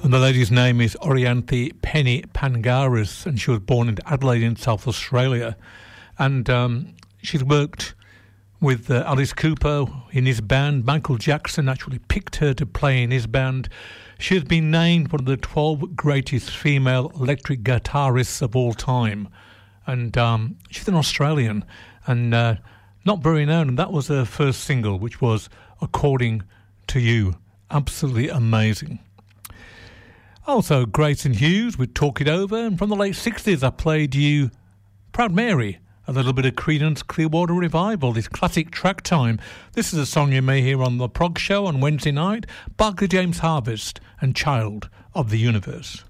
And the lady's name is Orianthe Penny Pangaris, and she was born in Adelaide in South Australia. And she's worked with Alice Cooper in his band. Michael Jackson actually picked her to play in his band. She has been named one of the 12 greatest female electric guitarists of all time. And she's an Australian and not very known. And that was her first single, which was According to You. Absolutely amazing. Also, Grayson Hughes with Talk It Over. And from the late 60s, I played you Proud Mary. A little bit of Creedence Clearwater Revival, this classic track time. This is a song you may hear on the Prog Show on Wednesday night. Barclay James Harvest and Child of the Universe.